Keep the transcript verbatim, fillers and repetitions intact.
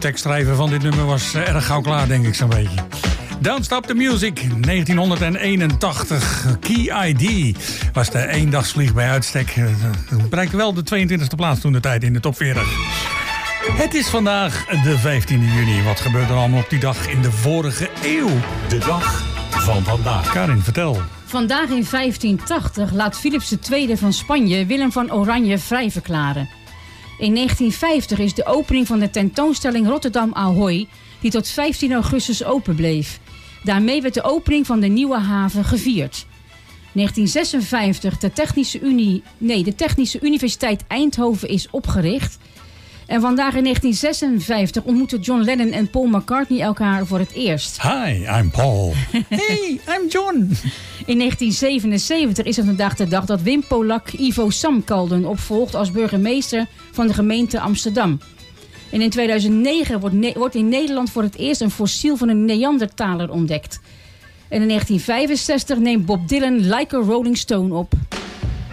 tekstschrijver van dit nummer was uh, erg gauw klaar, denk ik zo'n beetje. Don't Stop the Music, negentien eenentachtig. Key I D was de eendagsvlieg bij uitstek. Uh, bereikte wel de tweeëntwintigste plaats toen de tijd in de top veertig. Het is vandaag de vijftiende juni. Wat gebeurde er allemaal op die dag in de vorige eeuw? De dag van vandaag. Karin, vertel. Vandaag in vijftien tachtig laat Philips de tweede van Spanje Willem van Oranje vrij verklaren. In negentien vijftig is de opening van de tentoonstelling Rotterdam Ahoy, die tot vijftien augustus open bleef. Daarmee werd de opening van de nieuwe haven gevierd. negentien zesenvijftig, de Technische, Unie, nee, de Technische Universiteit Eindhoven is opgericht. En vandaag in negentien zesenvijftig ontmoeten John Lennon en Paul McCartney elkaar voor het eerst. Hi, I'm Paul. Hey, I'm John. In negentien zevenenzeventig is het vandaag de dag dat Wim Polak Ivo Samkalden opvolgt als burgemeester van de gemeente Amsterdam. En in tweeduizend negen wordt, ne- wordt in Nederland voor het eerst een fossiel van een Neandertaler ontdekt. En in negentien vijfenzestig neemt Bob Dylan Like a Rolling Stone op.